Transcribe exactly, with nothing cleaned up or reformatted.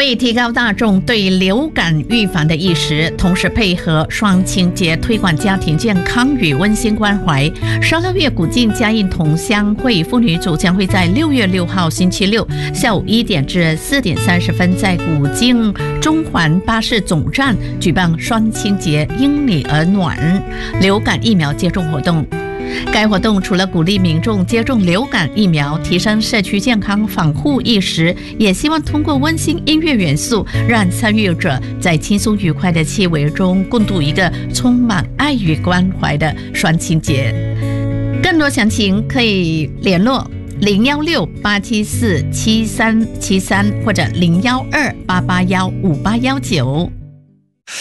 为提高大众对流感预防的意识，同时配合双清节推广家庭健康与温馨关怀，十二月古晋嘉应同乡会妇女组将会在六月六号星期六下午一点至四点三十分，在古晋中环巴士总站举办双清节因你而暖流感疫苗接种活动。该活动除了鼓励民众接种流感疫苗，提升社区健康防护意识，也希望通过温馨音乐元素，让参与者在轻松愉快的气氛中共度一个充满爱与关怀的双清节。更多详情可以联络零幺六八七四七三七三或者零幺二八八幺五八幺九。